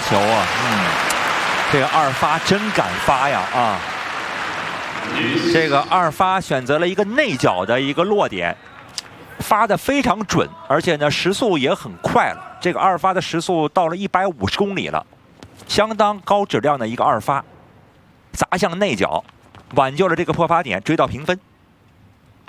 球啊！这个二发真敢发呀啊！这个二发选择了一个内角的一个落点，发的非常准，而且呢时速也很快了。这个二发的时速到了150公里了，相当高质量的一个二发，砸向内角，挽救了这个破发点，追到平分。